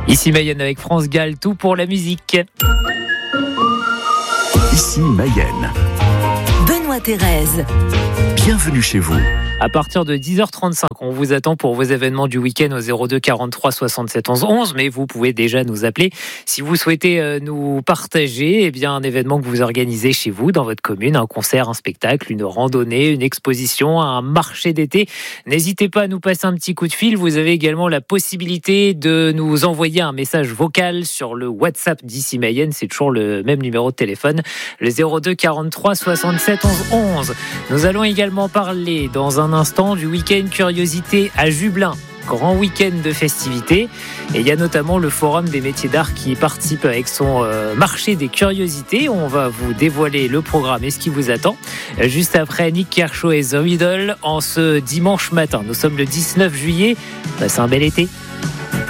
Ici Mayenne avec France Gall, tout pour la musique. Ici Mayenne. Benoît Thérèse. Bienvenue chez vous. À partir de 10h35, on vous attend pour vos événements du week-end au 02 43 67 11 11. Mais vous pouvez déjà nous appeler si vous souhaitez nous partager un événement que vous organisez chez vous, dans votre commune, un concert, un spectacle, une randonnée, une exposition, un marché d'été. N'hésitez pas à nous passer un petit coup de fil. Vous avez également la possibilité de nous envoyer un message vocal sur le WhatsApp d'Ici Mayenne. C'est toujours le même numéro de téléphone, le 02 43 67 11 11. Nous allons également parler dans un instant du week-end curiosité à Jublain. Grand week-end de festivités. Et il y a notamment le Forum des métiers d'art qui participe avec son marché des curiosités. On va vous dévoiler le programme et ce qui vous attend. Juste après Nick Kershaw et The Riddle en ce dimanche matin. Nous sommes le 19 juillet. C'est un bel été.